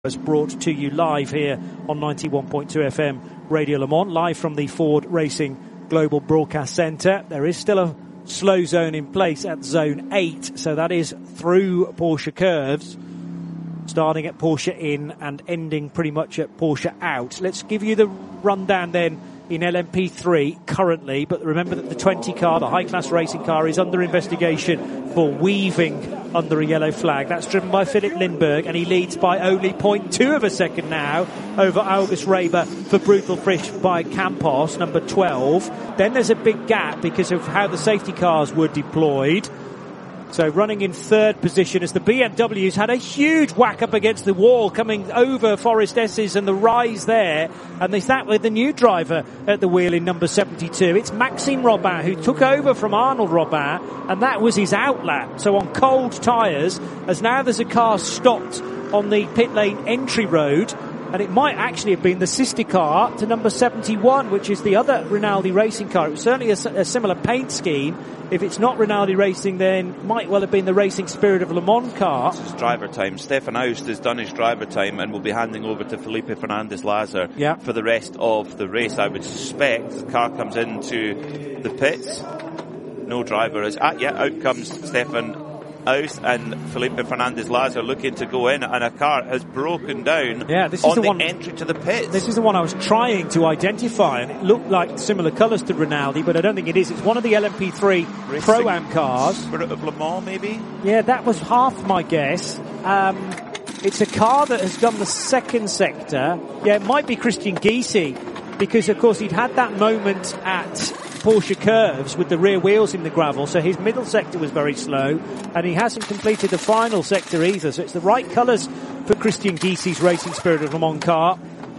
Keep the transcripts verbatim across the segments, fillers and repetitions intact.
Was brought to you live here on ninety-one point two F M Radio Le Mans, live from the Ford Racing Global Broadcast Centre. There is still a slow zone in place at zone eight, so that is through Porsche curves, starting at Porsche in and ending pretty much at Porsche out. Let's give you the rundown then in L M P three currently, but remember that the twenty car, the high-class racing car, is under investigation for weaving under a yellow flag. That's driven by Philip Lindbergh, and he leads by only zero point two of a second now over August Reber for Brutal Fish by Campos, number twelve. Then there's a big gap because of how the safety cars were deployed. So running in third position as the B M Ws had a huge whack up against the wall coming over Forest S's and the rise there. And there's that with the new driver at the wheel in number seventy-two. It's Maxime Robin who took over from Arnold Robin, and that was his outlap. So on cold tyres, as now there's a car stopped on the pit lane entry road, and it might actually have been the sister car to number seventy-one, which is the other Rinaldi racing car. It was certainly a, a similar paint scheme. If it's not Rinaldi Racing, then it might well have been the Racing Spirit of Le Mans car. This is driver time. Stefan Aust has done his driver time and will be handing over to Felipe Fernandez-Lazar yeah. for the rest of the race. I would suspect the car comes into the pits. No driver is... Ah, yeah, out comes Stefan Aust and Felipe Fernandez-Lazar looking to go in, and a car has broken down yeah, this is on the, the one, entry to the pits. This is the one I was trying to identify, and it looked like similar colours to Rinaldi, but I don't think it is. It's one of the L M P three Racing Pro-Am cars. Spirit of Le Mans, maybe? Yeah, that was half my guess. Um, it's a car that has done the second sector. Yeah, it might be Christian Gysi, because, of course, he'd had that moment at Porsche curves with the rear wheels in the gravel, so his middle sector was very slow, and he hasn't completed the final sector either. So it's the right colours for Christian Gysi's Racing Spirit of Le Mans car,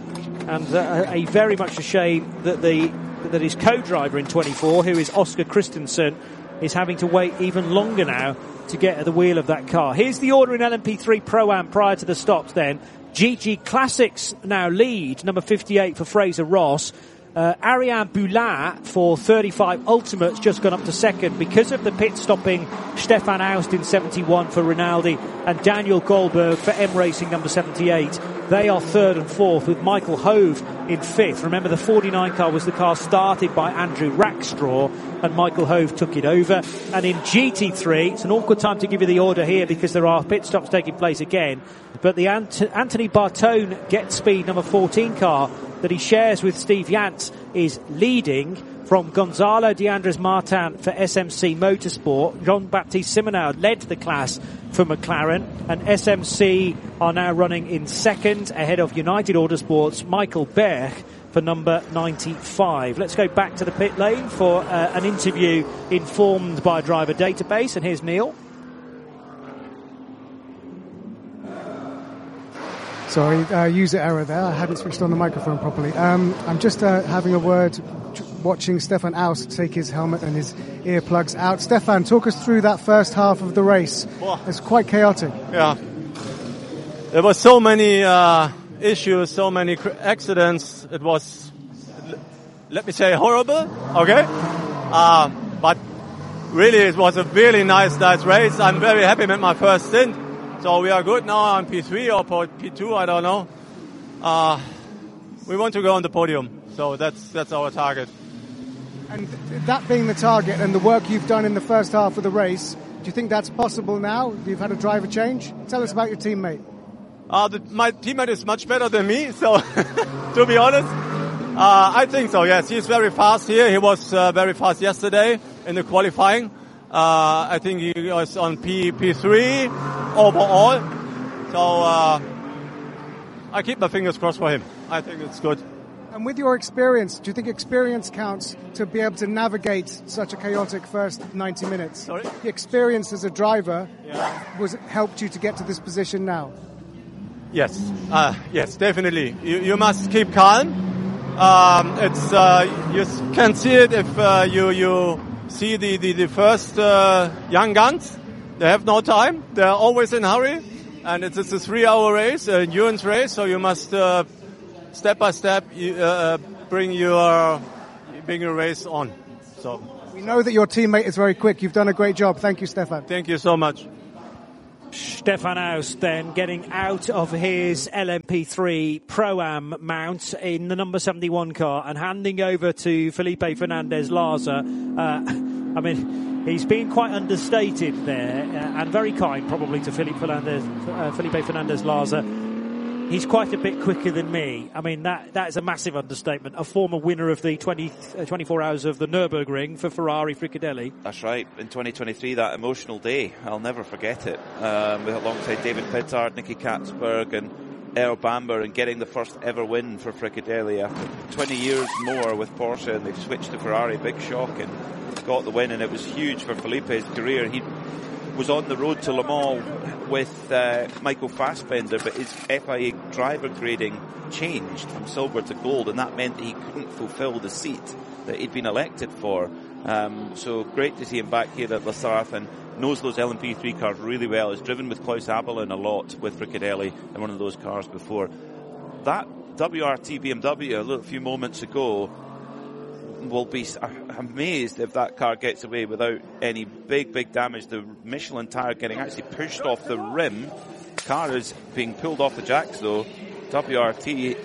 and uh, a very much a shame that the that his co-driver in twenty-four, who is Oscar Christensen, is having to wait even longer now to get at the wheel of that car. Here's the order in L M P three Pro-Am prior to the stops then. G G Classics now lead, number fifty-eight for Fraser Ross. Uh, Ariane Boulin for thirty-five Ultimates just gone up to second because of the pit stopping Stefan Aust in seventy-one for Rinaldi and Daniel Goldberg for M Racing number seventy-eight. They are third and fourth with Michael Hove in fifth. Remember, the forty-nine car was the car started by Andrew Rackstraw, and Michael Hove took it over. And in G T three, it's an awkward time to give you the order here because there are pit stops taking place again, but the Ant- Anthony Bartone Get Speed number fourteen car that he shares with Steve Yantz is leading from Gonzalo de Andres Martin for S M C Motorsport. Jean-Baptiste Simoneau led the class for McLaren, and S M C are now running in second ahead of United Autosports' Michael Berg for number ninety-five. Let's go back to the pit lane for uh, an interview informed by Driver Database, and here's Neil. Sorry, uh, user error there. I hadn't switched on the microphone properly. Um, I'm just uh, having a word watching Stefan Aust take his helmet and his earplugs out. Stefan, talk us through that first half of the race. Well, it's quite chaotic. Yeah. There were so many uh, issues, so many cr- accidents. It was, let me say, horrible. Okay? Uh, but really, it was a really nice, nice race. I'm very happy with my first stint. So we are good now on P three or P two, I don't know. Uh, we want to go on the podium, so that's that's our target. And that being the target and the work you've done in the first half of the race, do you think that's possible now? You've had a driver change? Tell us about your teammate. Uh, the, my teammate is much better than me, so to be honest, uh, I think so, yes. He's very fast here. He was uh, very fast yesterday in the qualifying. Uh, I think he was on P, P3 overall. So uh, I keep my fingers crossed for him. I think it's good. And with your experience, do you think experience counts to be able to navigate such a chaotic first ninety minutes? Sorry? The experience as a driver yeah. was helped you to get to this position now? Yes, uh, yes, definitely. You, you must keep calm. Um, it's uh, you can see it if uh, you you. See the, the, the first uh, young guns. They have no time. They're always in a hurry. And it's, it's a three-hour race, an endurance race, so you must uh, step by step uh, bring your bring your race on. So we know that your teammate is very quick. You've done a great job. Thank you, Stefan. Thank you so much. Stefan Aust then getting out of his L M P three Pro-Am mount in the number seventy-one car and handing over to Felipe Fernandez-Larza. Uh, I mean, he's been quite understated there uh, and very kind probably to Felipe Fernandez, uh, Felipe Fernandez-Larza. He's quite a bit quicker than me. I mean, that that is a massive understatement. A former winner of the twenty, uh, twenty-four hours of the Nürburgring for Ferrari Fricadelli. That's right. In twenty twenty-three, that emotional day, I'll never forget it. Um, alongside David Pittard, Nicky Katzberg and Earl Bamber, and getting the first ever win for Fricadelli after twenty years more with Porsche, and they've switced to Ferrari. Big shock, and got the win, and it was huge for Felipe's career. He was on the road to Le Mans with uh, Michael Fassbender, but his F I A driver grading changed from silver to gold, and that meant that he couldn't fulfill the seat that he'd been elected for. Um, so great to see him back here at La Sarthe, and knows those L M P three cars really well. Has driven with Klaus Abelin a lot with Fricadelli in one of those cars before. That W R T B M W a little few moments ago will be amazed if that car gets away without any big, big damage. The Michelin tyre getting actually pushed off the rim. Car is being pulled off the jacks though. W R T,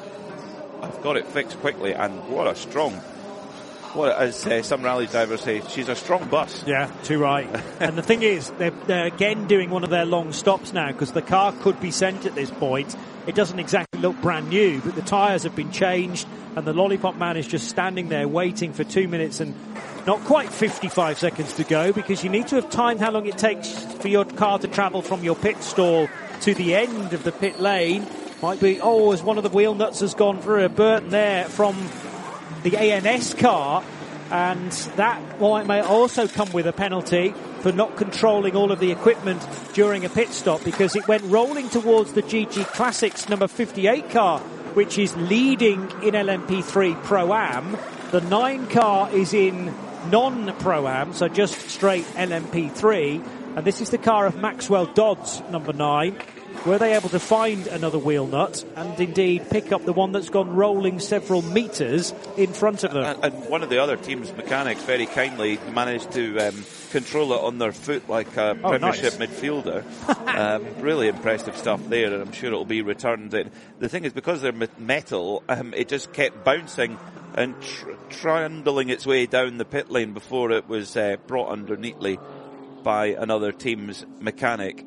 I've got it fixed quickly, and what a strong, what as uh, some rally drivers say, she's a strong bus. Yeah, too right. And the thing is, they're, they're again doing one of their long stops now, because the car could be sent at this point. It doesn't exactly look brand new, but the tyres have been changed, and the Lollipop man is just standing there waiting for two minutes and not quite fifty-five seconds to go, because you need to have timed how long it takes for your car to travel from your pit stall to the end of the pit lane. Might be, oh, as one of the wheel nuts has gone through a burn there from the A N S car, and that may also come with a penalty for not controlling all of the equipment during a pit stop, because it went rolling towards the G G Classics number fifty-eight car, which is leading in L M P three Pro-Am. The nine car is in non-Pro-Am, so just straight L M P three, and this is the car of Maxwell Dodds, number nine. Were they able to find another wheel nut and indeed pick up the one that's gone rolling several metres in front of them? And, and one of the other team's mechanics very kindly managed to um, control it on their foot like a oh, Premiership nice. midfielder. um, really impressive stuff there, and I'm sure it'll be returned. And the thing is, because they're metal, um, it just kept bouncing and tr- trundling its way down the pit lane before it was uh, brought under neatly by another team's mechanic.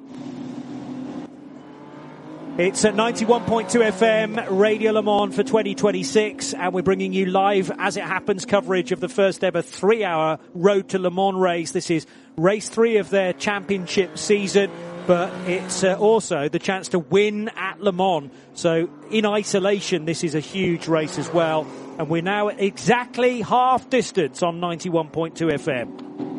It's at ninety-one point two F M, Radio Le Mans for twenty twenty-six, and we're bringing you live as it happens coverage of the first ever three-hour Road to Le Mans race. This is race three of their championship season, but it's uh, also the chance to win at Le Mans. So in isolation, this is a huge race as well, and we're now at exactly half distance on ninety-one point two F M.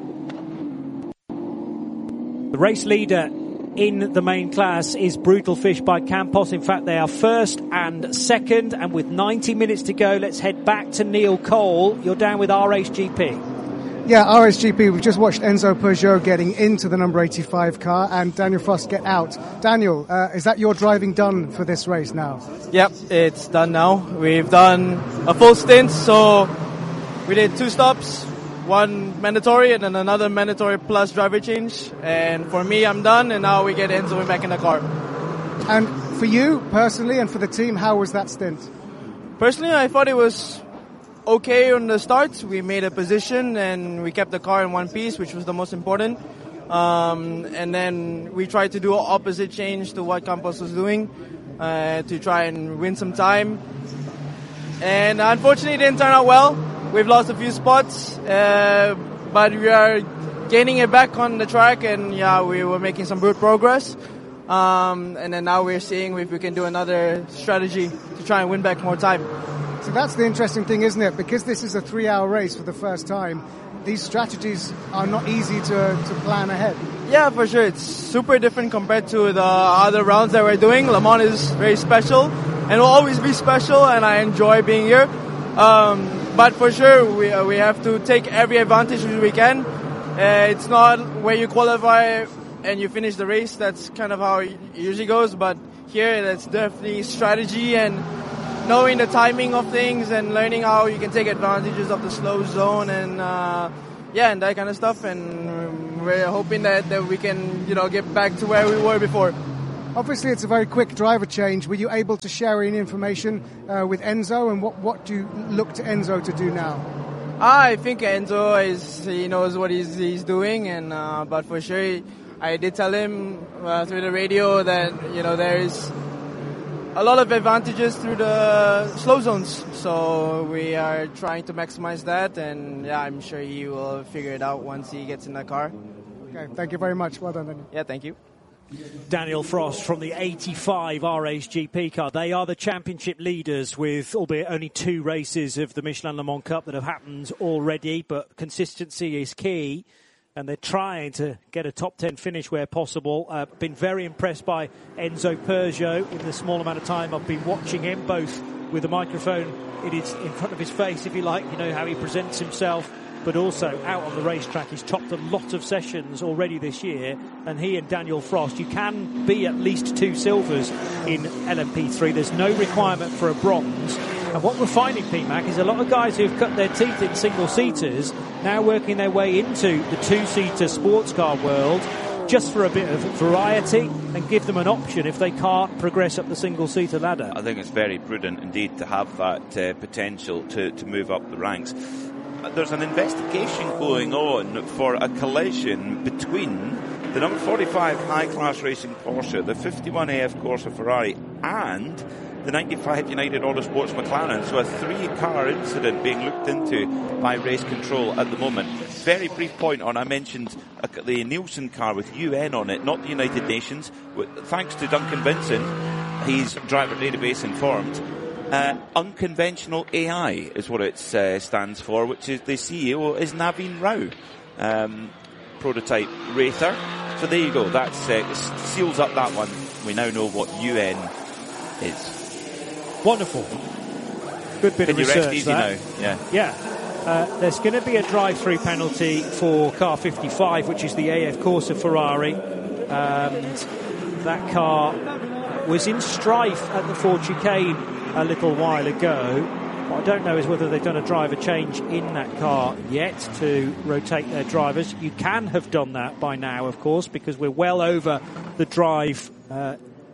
The race leader in the main class is Brutal Fish by Campos. In fact, they are first and second, and with ninety minutes to go, let's head back to Neil Cole. You're down with R H G P. Yeah, R H G P. We've just watched Enzo Peugeot getting into the number eighty-five car and Daniel Frost get out. Daniel, uh, is that your driving done for this race now? Yep, it's done now. We've done a full stint, so we did two stops. One mandatory and then another mandatory plus driver change. And for me, I'm done, and now we get Enzo back in the car. And for you, personally, and for the team, how was that stint? Personally, I thought it was okay on the start. We made a position, and we kept the car in one piece, which was the most important. Um, and then we tried to do an opposite change to what Campos was doing uh, to try and win some time. And unfortunately, it didn't turn out well. We've lost a few spots, uh, but we are gaining it back on the track, and yeah, we were making some good progress. Um, and then now we're seeing if we can do another strategy to try and win back more time. So that's the interesting thing, isn't it? Because this is a three-hour race for the first time, these strategies are not easy to, to plan ahead. Yeah, for sure. It's super different compared to the other rounds that we're doing. Le Mans is very special and will always be special, and I enjoy being here. Um, But for sure, we uh, we have to take every advantage we can. Uh, it's not where you qualify and you finish the race. That's kind of how it usually goes. But here, that's definitely strategy and knowing the timing of things and learning how you can take advantages of the slow zone and uh, yeah, and that kind of stuff. And we're hoping that, that we can, you know, get back to where we were before. Obviously, it's a very quick driver change. Were you able to share any information uh, with Enzo, and what, what do you look to Enzo to do now? I think Enzo is he knows what he's he's doing, and uh, but for sure, I did tell him uh, through the radio that you know there is a lot of advantages through the slow zones. So we are trying to maximize that, and yeah, I'm sure he will figure it out once he gets in the car. Okay, thank you very much. Well done, Daniel. Yeah, thank you. Daniel Frost from the eighty-five R Ace G P car. They are the championship leaders with, albeit only two races of the Michelin Le Mans Cup that have happened already, but consistency is key, and they're trying to get a top ten finish where possible. Uh, been very impressed by Enzo Peugeot in the small amount of time I've been watching him, both with a microphone in, his, in front of his face, if you like, you know, how he presents himself, but also out on the racetrack. He's topped a lot of sessions already this year, and he and Daniel Frost, you can be at least two silvers in L M P three. There's no requirement for a bronze. And what we're finding, P MAC, is a lot of guys who've cut their teeth in single-seaters now working their way into the two-seater sports car world just for a bit of variety and give them an option if they can't progress up the single-seater ladder. I think it's very prudent indeed to have that uh, potential to, to move up the ranks. There's an investigation going on for a collision between the number forty-five high-class racing Porsche, the fifty-one A F Corsa Ferrari, and the ninety-five United Autosports McLaren. So a three-car incident being looked into by race control at the moment. Very brief point on, I mentioned uh, the Nielsen car with U N on it, not the United Nations. Thanks to Duncan Vincent, he's driver database informed. Uh, unconventional A I is what it uh, stands for, which is the C E O is Naveen Rao, um, prototype racer. So there you go. That uh, seals up that one. We now know what U N is. Wonderful. Good bit Can of you research rest easy there. now? Yeah. Yeah. Uh, there's going to be a drive-through penalty for car fifty-five, which is the A F Corsa Ferrari. And that car was in strife at the Ford Chicane a little while ago. What I don't know is whether they've done a driver change in that car yet to rotate their drivers. You can have done that by now, of course, because we're well over the drive uh,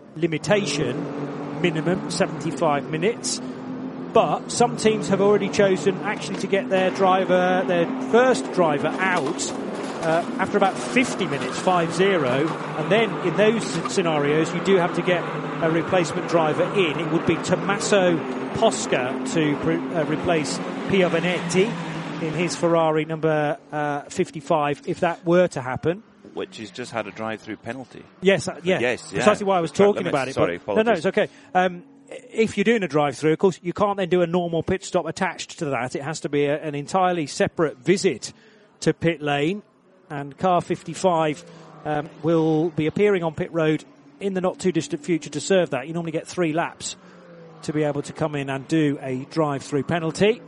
limitation, minimum seventy-five minutes. But some teams have already chosen actually to get their driver, their first driver out uh, after about fifty minutes, five zero. And then in those scenarios, you do have to get a replacement driver in. It would be Tommaso Posca to pre- uh, replace Piovanetti in his Ferrari number uh, fifty-five, if that were to happen. Which has just had a drive-through penalty. Yes, uh, yeah. Yes, yeah. Precisely why I was talking Limits. about it. Sorry, but, no, no, it's okay. Um, if you're doing a drive-through, of course, you can't then do a normal pit stop attached to that. It has to be a, an entirely separate visit to pit lane. And car fifty-five um, will be appearing on pit road in the not-too-distant future to serve that. You normally get three laps to be able to come in and do a drive-through penalty.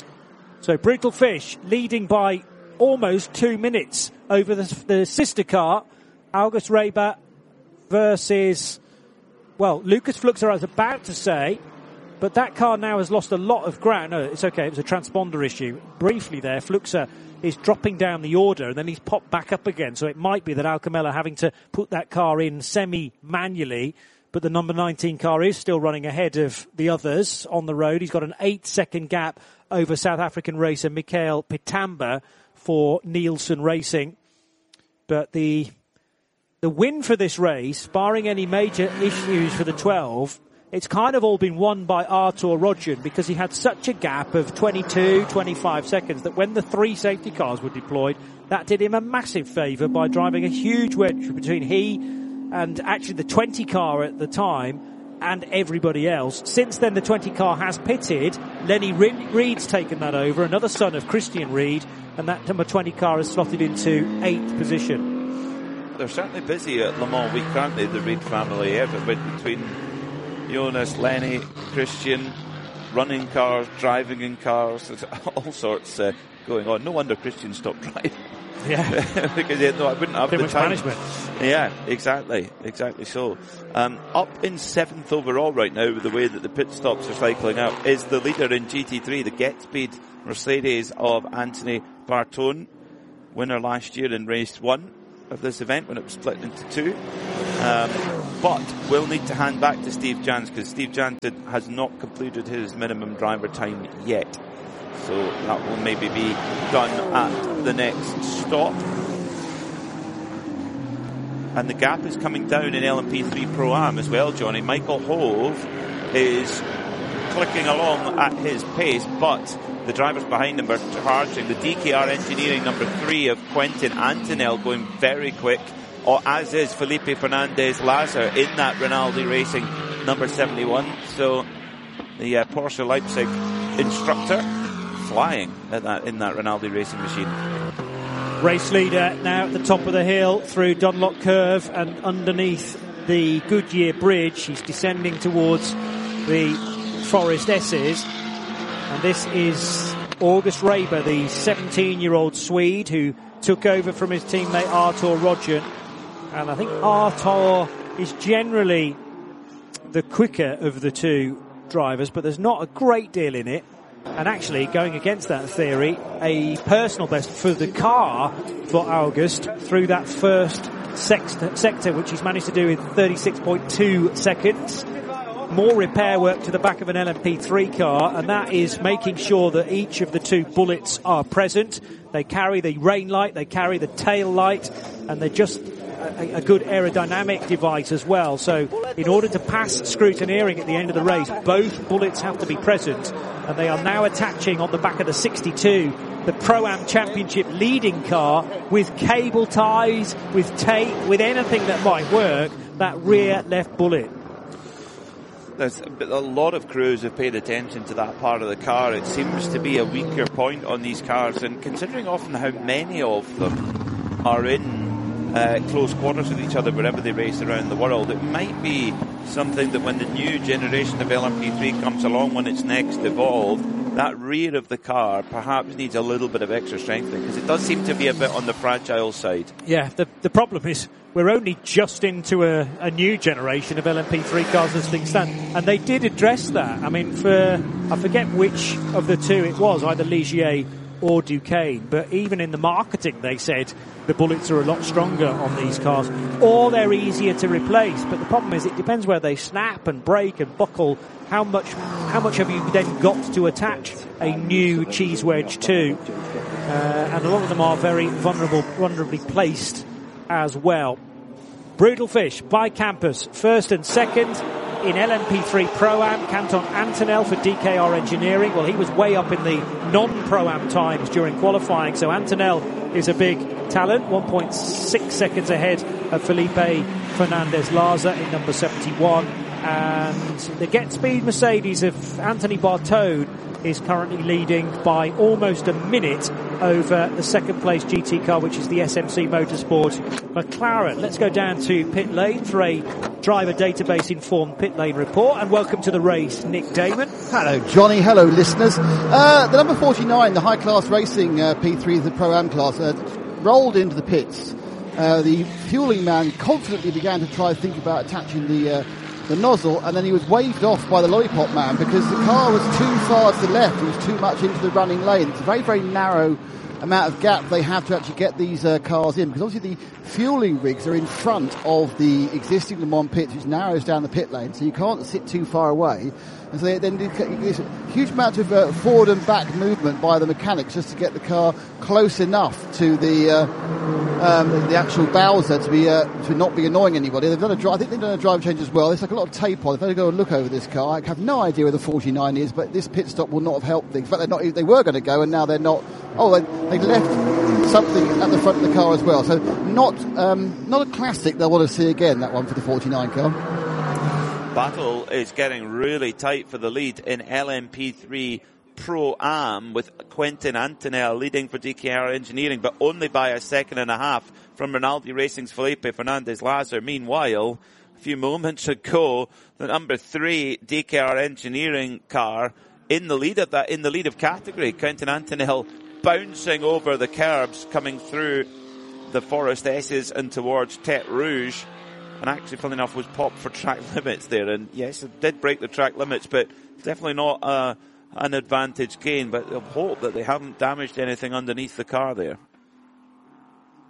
So Brutal Fish leading by almost two minutes over the, the sister car, August Reber versus, well, Lucas Fluxer, I was about to say, but that car now has lost a lot of ground. No, it's okay, it was a transponder issue. Briefly there, Fluxer is dropping down the order and then he's popped back up again. So it might be that Alcamella having to put that car in semi-manually, but the number nineteen car is still running ahead of the others on the road. He's got an eight-second gap over South African racer Mikael Pitamba for Nielsen Racing. But the the win for this race, barring any major issues for the twelve, it's kind of all been won by Artur Rodjan because he had such a gap of twenty-two, twenty-five seconds that when the three safety cars were deployed, that did him a massive favour by driving a huge wedge between he and actually the twenty car at the time and everybody else. Since then, the twenty car has pitted. Lenny Reed's taken that over, another son of Christian Reed, and that number twenty car has slotted into eighth position. They're certainly busy at Le Mans week, aren't they, the Reed family, everybody between Jonas, Lenny, Christian, running cars, driving in cars, there's all sorts uh, going on. No wonder Christian stopped driving. Yeah. Because yeah, no, I wouldn't have Too the much time. management. Yeah, exactly, exactly so. Um, up in seventh overall right now with the way that the pit stops are cycling out is the leader in G T three, the Get Speed Mercedes of Anthony Bartone. winner last year in race one of this event when it was split into two. Um, but we'll need to hand back to Steve Jans because Steve Jans did, has not completed his minimum driver time yet. So that will maybe be done at the next stop. And the gap is coming down in L M P three Pro-Am as well, Johnny. Michael Hove is clicking along at his pace, but the drivers behind him are charging. The D K R Engineering number three of Quentin Antonell going very quick, or as is Felipe Fernandez-Lazar in that Rinaldi Racing number seventy-one. So the uh, Porsche Leipzig instructor flying at that in that Rinaldi Racing machine. Race leader now at the top of the hill through Dunlop Curve and underneath the Goodyear Bridge. He's descending towards the Forest S's. And this is August Raber, the seventeen-year-old Swede who took over from his teammate Artur Rodgen. And I think Artur is generally the quicker of the two drivers, but there's not a great deal in it. And actually, going against that theory, a personal best for the car for August through that first sext- sector, which he's managed to do in thirty-six point two seconds. More repair work to the back of an L M P three car, and that is making sure that each of the two bullets are present. They carry the rain light, they carry the tail light, and they're just a, a good aerodynamic device as well. So in order to pass scrutineering at the end of the race, both bullets have to be present, and they are now attaching on the back of the sixty-two, the Pro-Am Championship leading car, with cable ties, with tape, with anything that might work, that rear left bullet. There's a lot of crews have paid attention to that part of the car. It seems to be a weaker point on these cars, and considering often how many of them are in uh, close quarters with each other wherever they race around the world, it might be something that when the new generation of L M P three comes along, when it's next evolved, that rear of the car perhaps needs a little bit of extra strengthening, because it does seem to be a bit on the fragile side. Yeah, the, the problem is we're only just into a, a new generation of L M P three cars as things stand, and they did address that. I mean, for I forget which of the two it was, either Ligier or Duquesne, but even in the marketing they said the bullets are a lot stronger on these cars, or they're easier to replace. But the problem is it depends where they snap and break and buckle. How much how much have you then got to attach a new cheese wedge to? Uh, and a lot of them are very vulnerable, vulnerably placed as well. Brutal Fish by Campus, first and second in L M P three Pro-Am. Canton Antonell for D K R Engineering. Well, he was way up in the non-Pro-Am times during qualifying, so Antonell is a big talent, one point six seconds ahead of Felipe Fernandez-Lazar in number seventy-one. And the Get Speed Mercedes of Anthony Bartone is currently leading by almost a minute over the second place G T car, which is the S M C Motorsport McLaren. Let's go down to pit lane for a driver database informed pit lane report, and welcome to the race, Nick Damon. Hello Johnny, hello listeners. Uh, the number forty-nine, the high class racing uh, P three, the Pro-Am class, uh, rolled into the pits. Uh, the fueling man confidently began to try to think about attaching the uh, the nozzle, and then he was waved off by the lollipop man because the car was too far to the left. It was too much into the running lane. It's a very, very narrow amount of gap they have to actually get these uh, cars in, because obviously the fueling rigs are in front of the existing Le Mans pits, which narrows down the pit lane, so you can't sit too far away. And so they then do this huge amount of uh, forward and back movement by the mechanics just to get the car close enough to the uh, um, the actual Bowser to be uh, to not be annoying anybody. They've done a dri- I think they've done a drive change as well. There's like a lot of tape on. They've had to go and look over this car. I have no idea where the forty-nine is, but this pit stop will not have helped things. In fact, they're not. They were going to go, and now they're not. Oh, they, they left something at the front of the car as well. So not um, not a classic they'll want to see again, that one for the forty-nine car. Battle is getting really tight for the lead in L M P three Pro-Am, with Quentin Antonell leading for D K R Engineering, but only by a second and a half from Rinaldi Racing's Felipe Fernandez-Lazar. Meanwhile, a few moments ago, the number three D K R Engineering car in the lead of that, in the lead of category, Quentin Antonell bouncing over the curbs, coming through the Forest S's and towards Tete Rouge. And actually, funny enough, was popped for track limits there. And yes, it did break the track limits, but definitely not uh, an advantage gain. But I hope that they haven't damaged anything underneath the car there.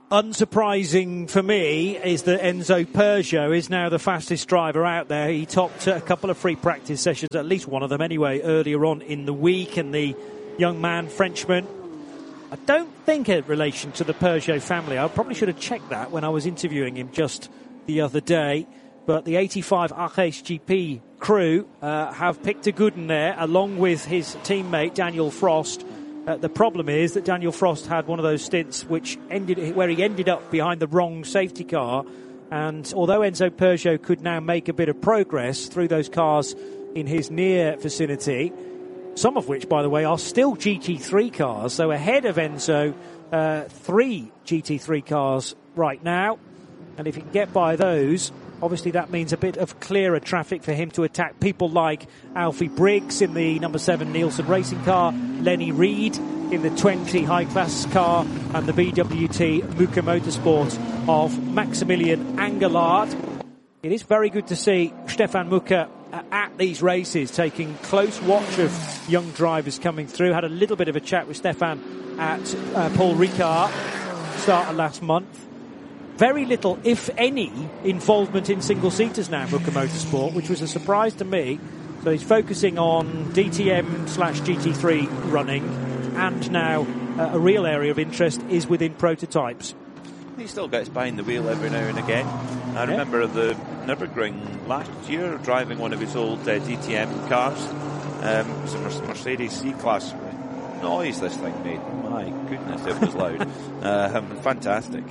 unsurprising for me is that Enzo Peugeot is now the fastest driver out there. He topped a couple of free practice sessions, at least one of them anyway, earlier on in the week. And the young man, Frenchman, I don't think in relation to the Peugeot family. I probably should have checked that when I was interviewing him just the other day. But the eighty-five A H G P crew uh, have picked a good one there, along with his teammate Daniel Frost. Uh, the problem is that Daniel Frost had one of those stints which ended where he ended up behind the wrong safety car. And although Enzo Peugeot could now make a bit of progress through those cars in his near vicinity, some of which, by the way, are still G T three cars. So ahead of Enzo, uh, three G T three cars right now. And if he can get by those, obviously that means a bit of clearer traffic for him to attack people like Alfie Briggs in the number seven Nielsen racing car, Lenny Reed in the twenty high-class car, and the B W T Muka Motorsport of Maximilian Angelard. It is very good to see Stefan Muka at these races, taking close watch of young drivers coming through. Had a little bit of a chat with Stefan at uh, Paul Ricard start of last month. Very little, if any, involvement in single-seaters now, Muka Motorsport, which was a surprise to me. So he's focusing on D T M slash G T three running, and now uh, a real area of interest is within prototypes. He still gets behind the wheel every now and again. I yeah. remember the Nürburgring last year driving one of his old uh, D T M cars. Um, it was a Mercedes C-Class. Noise this thing made. My goodness, it was loud. um, fantastic.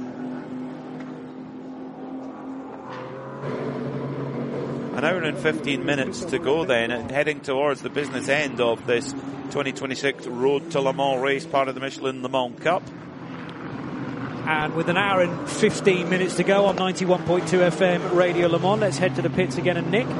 An hour and fifteen minutes to go then, and heading towards the business end of this twenty twenty-six Road to Le Mans race, part of the Michelin Le Mans Cup. And with an hour and fifteen minutes to go on ninety-one point two F M Radio Le Mans, let's head to the pits again. And Nick,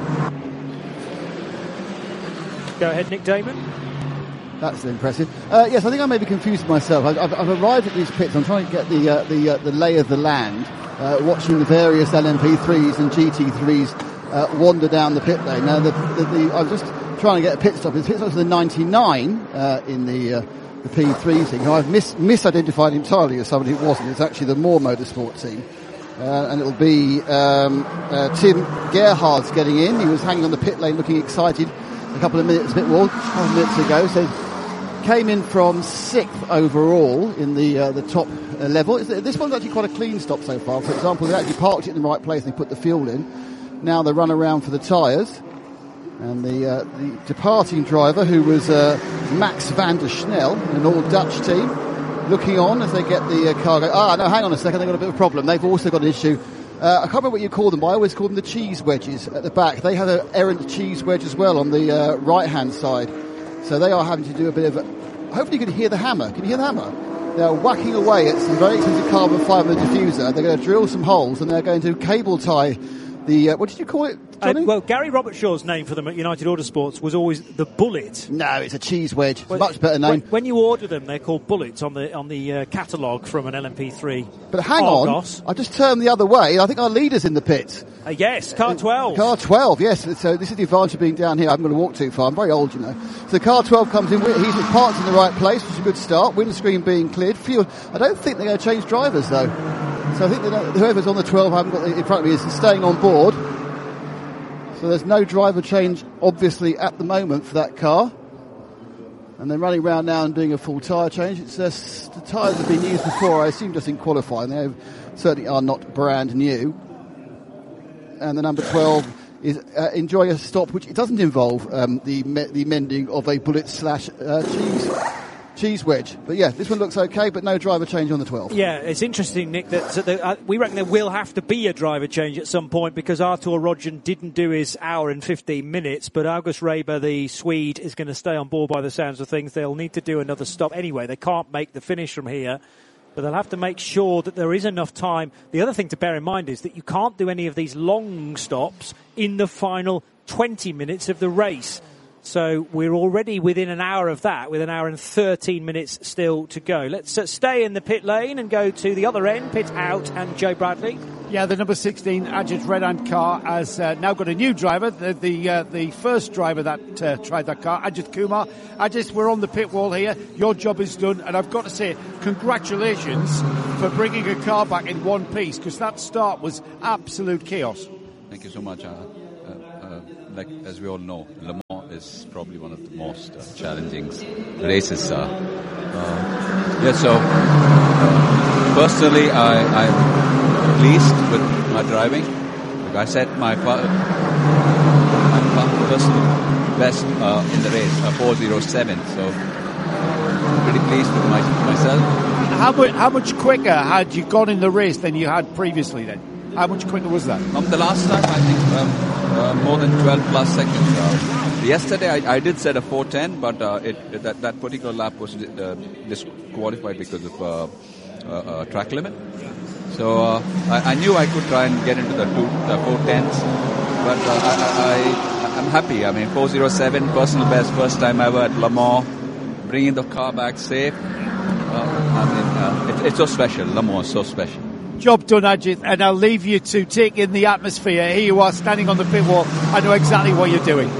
go ahead, Nick Damon. That's impressive. Uh, yes, I think I may be confusing myself. I've, I've, I've arrived at these pits. I'm trying to get the uh, the uh, the lay of the land, uh, watching the various L M P threes and G T threes uh, wander down the pit lane. Now, the, the, the, I'm just trying to get a pit stop. The pit stop is the ninety-nine uh, in the uh, the P three thing. Now, I've mis- misidentified entirely as somebody who wasn't. It's actually the Moore Motorsport team. Uh, and it'll be um, uh, Tim Gerhard's getting in. He was hanging on the pit lane looking excited a couple of minutes, a bit more, a couple of minutes ago. So came in from sixth overall in the uh, the top uh, level. This one's actually quite a clean stop so far. For example, they actually parked it in the right place and they put the fuel in. Now they run around for the tyres. And the uh, the departing driver, who was uh, Max van der Snel, an all-Dutch team, looking on as they get the uh, car go. Ah, no, hang on a second, they've got a bit of a problem. They've also got an issue. Uh, I can't remember what you call them, but I always call them the cheese wedges at the back. They have an errant cheese wedge as well on the uh, right-hand side. So they are having to do a bit of a... Hopefully you can hear the hammer. Can you hear the hammer? They're whacking away at some very expensive carbon fibre diffuser. They're going to drill some holes and they're going to cable tie the... Uh, what did you call it, Johnny? Uh, well, Gary Robertshaw's name for them at United Autosports was always the Bullet. No, it's a cheese wedge. Well, much better name. When, when you order them, they're called Bullets on the on the uh, catalogue from an L M P three. But hang Argos. on, I just turned the other way. I think our leader's in the pits. Uh, yes, car twelve. Uh, car twelve, yes. So this is the advantage of being down here. I'm going to walk too far. I'm very old, you know. So car twelve comes in. He's parked in the right place, which is a good start. Windscreen being cleared. Fuel. I don't think they're going to change drivers, though. So I think that whoever's on the twelve, I haven't got it in front of me, is staying on board. So there's no driver change, obviously, at the moment for that car. And they're running around now and doing a full tyre change. It's uh, the tyres have been used before, I assume, just in qualifying. They certainly are not brand new. And the number twelve is uh, enjoying a stop, which it doesn't involve um, the me- the mending of a bullet slash uh, cheese cheese wedge. But yeah, this one looks okay, but no driver change on the twelve. Yeah, it's interesting, Nick, that, that the, uh, we reckon there will have to be a driver change at some point because Artur Rodgen didn't do his hour and fifteen minutes, but August Reber, the Swede, is going to stay on board by the sounds of things. They'll need to do another stop anyway. They can't make the finish from here, but they'll have to make sure that there is enough time. The other thing to bear in mind is that you can't do any of these long stops in the final twenty minutes of the race. So we're already within an hour of that, with an hour and thirteen minutes still to go. Let's uh, stay in the pit lane and go to the other end, pit out, and Joe Bradley. Yeah, the number sixteen Ajit Redan car has uh, now got a new driver, the the, uh, the first driver that uh, tried that car, Ajit Kumar. Ajit, we're on the pit wall here. Your job is done, and I've got to say, congratulations for bringing a car back in one piece, because that start was absolute chaos. Thank you so much. Uh, uh, uh, like as we all know, Le Mans is probably one of the most uh, challenging races. Uh, uh, yeah, so uh, personally, I, I'm pleased with my driving. Like I set my, my personal best uh, in the race, uh, four oh seven. So pretty pleased with my, myself. How much, how much quicker had you gone in the race than you had previously then? How much quicker was that? Um, the last time, I think um, uh, more than twelve plus seconds. Uh, yesterday, I, I did set a four ten, but uh, it, it, that, that particular lap was uh, disqualified because of uh, uh, uh, track limit. So uh, I, I knew I could try and get into the two, the four tens, but uh, I, I, I'm happy. I mean, four oh seven, personal best, first time ever at Le Mans, bringing the car back safe. Uh, I mean, uh, it, it's so special. Le Mans is so special. Job done, Ajit, and I'll leave you to take in the atmosphere. Here you are standing on the pit wall. I know exactly what you're doing.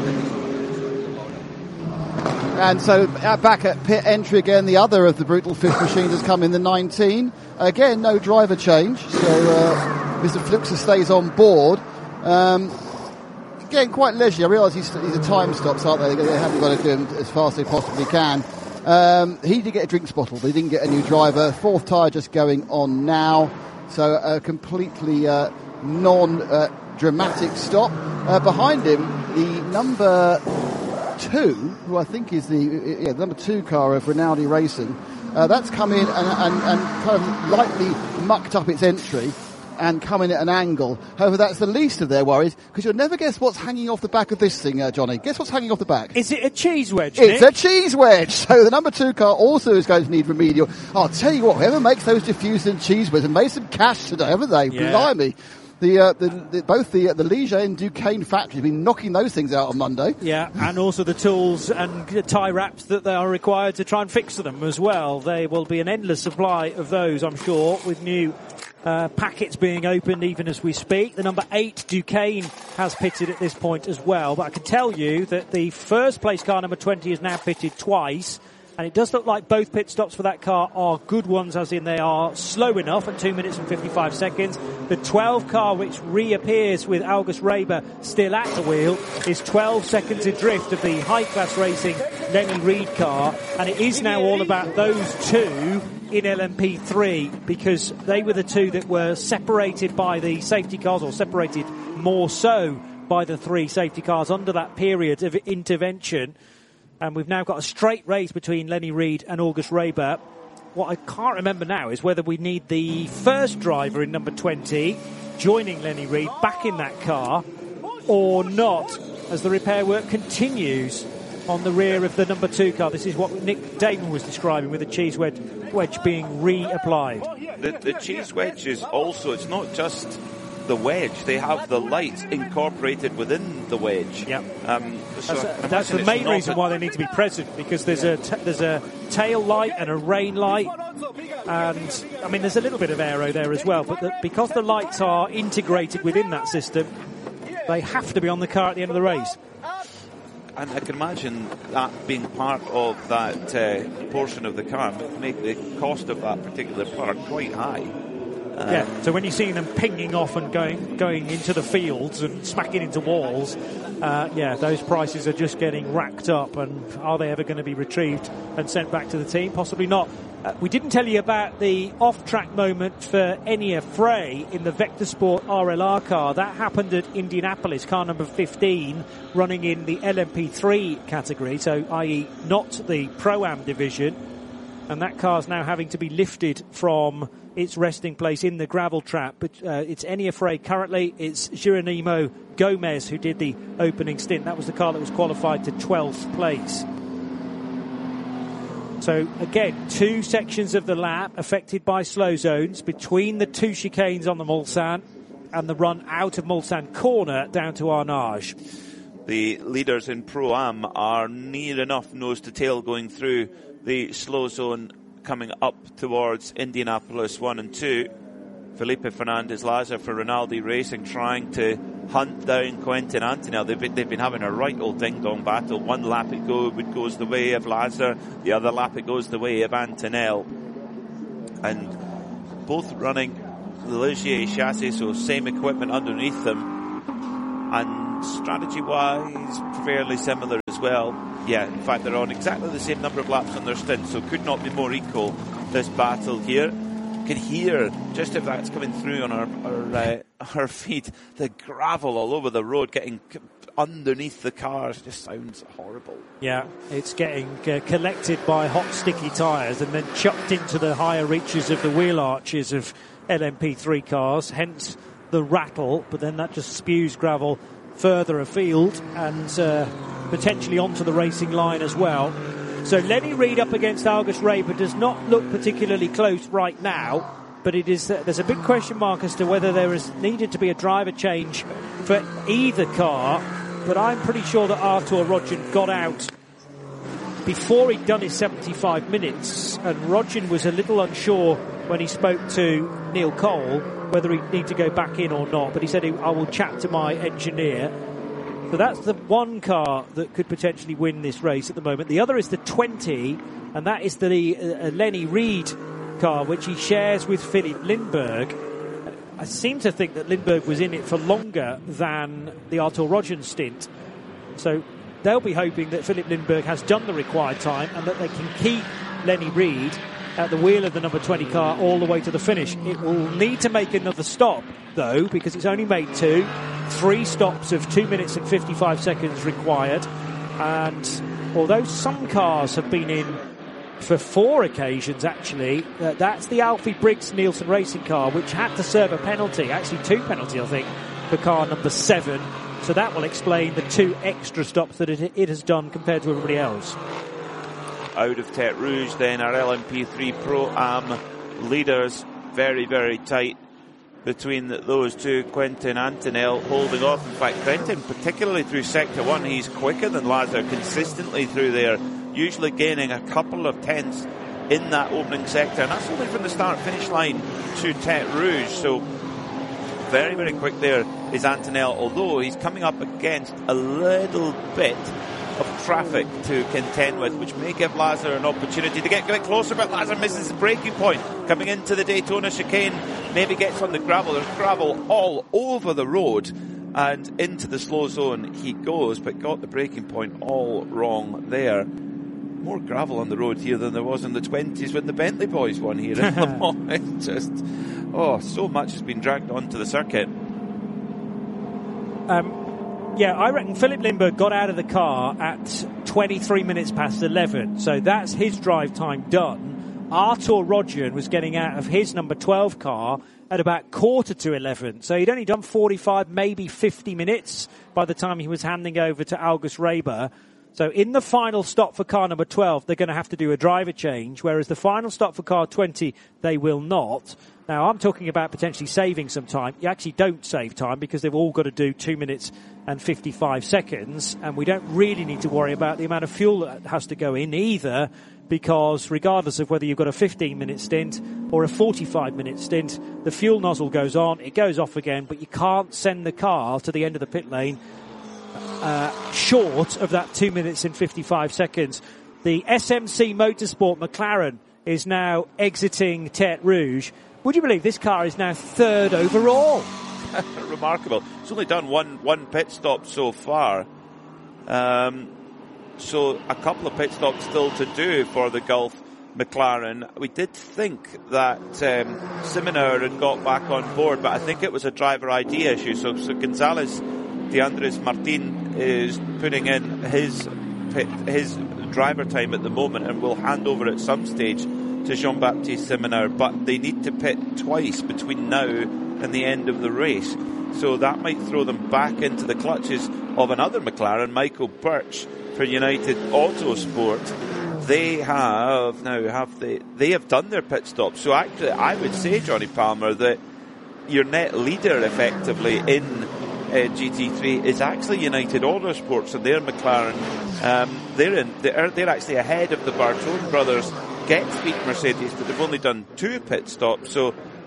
And so uh, back at pit entry again, the other of the brutal fifth machines has come in, the nineteen. Again, no driver change, so uh, Mister Fluxer stays on board. Um, again, quite leisurely. I realise he's, he's a time stops, aren't they? They haven't got to do him as fast as they possibly can. Um, he did get a drinks bottle. They didn't get a new driver. Fourth tyre just going on now. So a completely uh, non-dramatic uh, stop. Uh, behind him, the number two, who I think is the, yeah, the number two car of Rinaldi Racing, uh, that's come in and, and, and kind of lightly mucked up its entry and come in at an angle. However, that's the least of their worries, because you'll never guess what's hanging off the back of this thing, uh, Johnny. Guess what's hanging off the back? Is it a cheese wedge, It's Nick? a cheese wedge. So the number two car also is going to need remedial. I'll tell you what, whoever makes those diffusers and cheese wedges and made some cash today, haven't they? Yeah. Blimey. The, uh, the, the both the uh, the Ligier and Duquesne factories have been knocking those things out on Monday. Yeah, and also the tools and tie wraps that they are required to try and fix them as well. There will be an endless supply of those, I'm sure, with new uh, packets being opened even as we speak. The number eight, Duquesne, has pitted at this point as well. But I can tell you that the first place car, number twenty, is now pitted twice. And it does look like both pit stops for that car are good ones, as in they are slow enough at two minutes and fifty-five seconds. The twelve car, which reappears with August Raber still at the wheel, is twelve seconds adrift of the high-class racing Lenny Reed car. And it is now all about those two in L M P three, because they were the two that were separated by the safety cars, or separated more so by the three safety cars under that period of intervention. And we've now got a straight race between Lenny Reed and August Raber. What I can't remember now is whether we need the first driver in number twenty joining Lenny Reed back in that car or not, as the repair work continues on the rear of the number two car. This is what Nick Damon was describing, with the cheese wedge, wedge being reapplied. The, the cheese wedge is also, it's not just the wedge, they have the lights incorporated within the wedge. Yeah, um, so that's, a, that's the main reason why they need to be present, because there's a t- there's a tail light and a rain light, and I mean there's a little bit of aero there as well. But the, because the lights are integrated within that system, they have to be on the car at the end of the race. And I can imagine that being part of that uh, portion of the car make the cost of that particular product quite high. Um, yeah, so when you're seeing them pinging off and going going into the fields and smacking into walls, uh, yeah, those prices are just getting racked up. And are they ever going to be retrieved and sent back to the team? Possibly not. Uh, we didn't tell you about the off-track moment for Enya Frey in the Vector Sport R L R car. That happened at Indianapolis, car number fifteen, running in the L M P three category, so that is not the Pro-Am division. And that car's now having to be lifted from its resting place in the gravel trap. But uh, it's Enya Frey currently. It's Geronimo Gomez who did the opening stint. That was the car that was qualified to twelfth place. So again, two sections of the lap affected by slow zones between the two chicanes on the Mulsanne and the run out of Mulsanne corner down to Arnage. The leaders in Pro-Am are near enough nose to tail going through the slow zone coming up towards Indianapolis one and two. Felipe Fernandez-Laza for Rinaldi Racing, trying to hunt down Quentin Antonelli. They've been, they've been having a right old ding-dong battle. One lap it go, it goes the way of Laza, the other lap it goes the way of Antonelli. And both running the Ligier chassis, so same equipment underneath them. And strategy-wise, fairly similar as well. Yeah, in fact, they're on exactly the same number of laps on their stint, so could not be more equal, this battle here. Could hear, just if that's coming through on our our, uh, our feed, the gravel all over the road getting c- underneath the cars. Just sounds horrible. Yeah, it's getting uh, collected by hot, sticky tyres and then chucked into the higher reaches of the wheel arches of L M P three cars, hence the rattle, but then that just spews gravel further afield and uh, potentially onto the racing line as well. So Lenny Reed up against August Raber does not look particularly close right now, but it is uh, there's a big question mark as to whether there is needed to be a driver change for either car, but I'm pretty sure that Artur Rodgin got out before he'd done his seventy-five minutes, and Rodgin was a little unsure when he spoke to Neil Cole whether he'd need to go back in or not, but he said, I will chat to my engineer. So that's the one car that could potentially win this race at the moment. The other is the twenty, and that is the uh, Lenny Reed car, which he shares with Philip Lindbergh. I seem to think that Lindbergh was in it for longer than the Artur Rodgin stint. So they'll be hoping that Philip Lindbergh has done the required time and that they can keep Lenny Reed at the wheel of the number twenty car all the way to the finish. It will need to make another stop, though, because it's only made two. Three stops of two minutes and fifty-five seconds required. And although some cars have been in for four occasions, actually, uh, that's the Alfie Briggs Nielsen racing car, which had to serve a penalty, actually two penalties, I think, for car number seven. So that will explain the two extra stops that it, it has done compared to everybody else. Out of Tete Rouge, then our L M P three Pro-Am leaders, very, very tight between those two. Quentin Antonelli holding off. In fact, Quentin, particularly through sector one, he's quicker than Laza consistently through there, usually gaining a couple of tenths in that opening sector, and that's only from the start-finish line to Tete Rouge. So very, very quick there is Antonelli, although he's coming up against a little bit of traffic to contend with, which may give Laza an opportunity to get a bit closer, but Laza misses the braking point coming into the Daytona chicane, maybe gets on the gravel. There's gravel all over the road, and into the slow zone he goes, but got the braking point all wrong there. More gravel on the road here than there was in the twenties when the Bentley boys won here in Le Mans. Just, oh, so much has been dragged onto the circuit. Um, Yeah, I reckon Philip Lindbergh got out of the car at twenty-three minutes past eleven, so that's his drive time done. Artur Rodgin was getting out of his number twelve car at about quarter to eleven, so he'd only done forty-five, maybe fifty minutes by the time he was handing over to August Raber. So in the final stop for car number twelve, they're going to have to do a driver change, whereas the final stop for car twenty, they will not. Now, I'm talking about potentially saving some time. You actually don't save time because they've all got to do two minutes and fifty-five seconds, and we don't really need to worry about the amount of fuel that has to go in either, because regardless of whether you've got a fifteen minute stint or a forty-five minute stint, the fuel nozzle goes on, it goes off again, but you can't send the car to the end of the pit lane uh, short of that two minutes and fifty-five seconds. The S M C Motorsport McLaren is now exiting Tete Rouge. Would you believe this car is now third overall? Remarkable. It's only done one one pit stop so far. Um, so a couple of pit stops still to do for the Gulf McLaren. We did think that um, Simoner had got back on board, but I think it was a driver I D issue. So, so Gonzalez de Andres Martin is putting in his pit, his driver time at the moment, and will hand over at some stage to Jean-Baptiste Simoner, but they need to pit twice between now and the end of the race. So that might throw them back into the clutches of another McLaren, Michael Birch, for United Autosport. They have, now have they, they have done their pit stop. So actually, I would say, Johnny Palmer, that your net leader effectively in uh, G T three is actually United Autosports, and their McLaren, um, they're in, they're, they're actually ahead of the Bartone brothers. Get Speed Mercedes, but they've only done two pit stops, so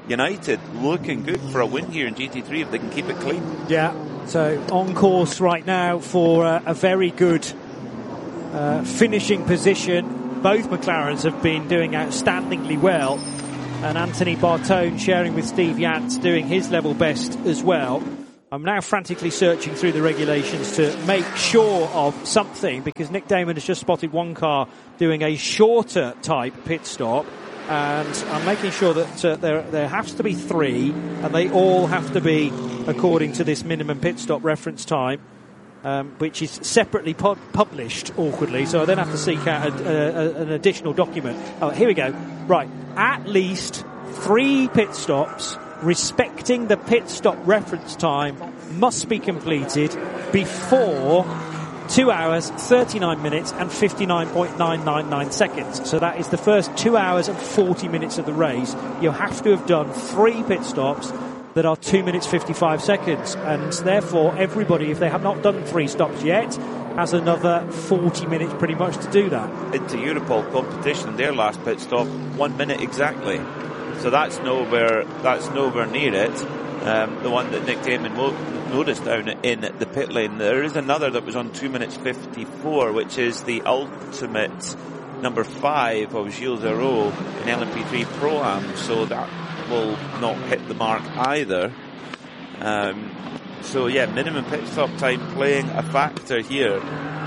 United looking good for a win here in G T three if they can keep it clean. Yeah, so on course right now for uh, a very good uh, finishing position. Both McLarens have been doing outstandingly well, and Anthony Bartone sharing with Steve Yance doing his level best as well. I'm now frantically searching through the regulations to make sure of something, because Nick Damon has just spotted one car doing a shorter type pit stop, and I'm making sure that uh, there there has to be three, and they all have to be according to this minimum pit stop reference time, um, which is separately pu- published awkwardly, so I then have to seek out a, a, an additional document. Oh, here we go. Right, at least three pit stops respecting the pit stop reference time must be completed before two hours, thirty-nine minutes and fifty-nine point nine nine nine seconds. So that is the first two hours and forty minutes of the race. You have to have done three pit stops that are two minutes fifty-five seconds. And therefore, everybody, if they have not done three stops yet, has another forty minutes pretty much to do that. Into Europol competition, their last pit stop, one minute exactly. So that's nowhere, that's nowhere near it. Um, the one that Nick Damon mo- noticed down in the pit lane. There is another that was on two minutes fifty-four, which is the ultimate number five of Gilles Zero in L M P three Pro-Am. So that will not hit the mark either. Um, so yeah, minimum pit stop time playing a factor here.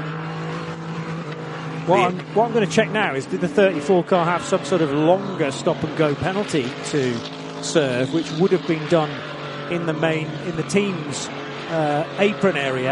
What I'm, what I'm going to check now is, did the thirty-four car have some sort of longer stop-and-go penalty to serve, which would have been done in the main, in the team's uh, apron area?